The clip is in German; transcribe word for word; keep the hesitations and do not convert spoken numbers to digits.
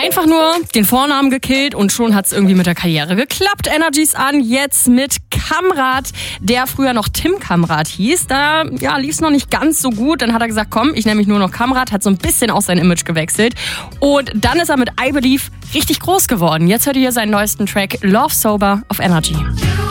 Einfach nur den Vornamen gekillt und schon hat's irgendwie mit der Karriere geklappt. Energies an jetzt mit Kamrat, der früher noch Tim Kamrat hieß. Da ja, lief's noch nicht ganz so gut. Dann hat er gesagt, komm, ich nenne mich nur noch Kamrat, hat so ein bisschen auch sein Image gewechselt. Und dann ist er mit I Believe richtig groß geworden. Jetzt hört ihr hier seinen neuesten Track Love Sober auf Energy.